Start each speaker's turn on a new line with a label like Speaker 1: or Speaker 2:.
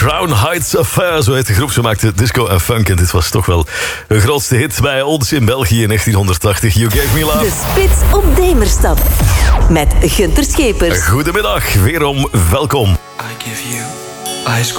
Speaker 1: Crown Heights Affair, zo heet de groep. Ze maakte disco en funk en dit was toch wel de grootste hit bij ons in België in 1980. You Gave Me Love.
Speaker 2: De Spits op Demerstad met Gunter Schepers.
Speaker 1: Goedemiddag, weerom welkom.
Speaker 3: I give you ice